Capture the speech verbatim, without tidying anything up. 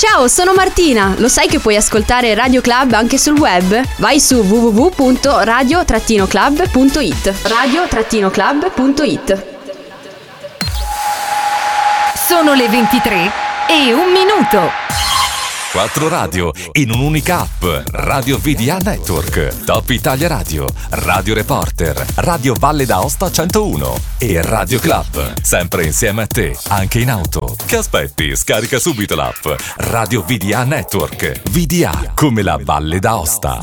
Ciao, sono Martina. Lo sai che puoi ascoltare Radio Club anche sul web? Vai su w w w punto radio club punto i t. radio club punto i t. Sono le ventitré e un minuto. Quattro radio in un'unica app. Radio V D A Network, Top Italia Radio, Radio Reporter, Radio Valle d'Aosta centouno e Radio Club. Sempre insieme a te, anche in auto. Che aspetti? Scarica subito l'app. Radio V D A Network. V D A come la Valle d'Aosta.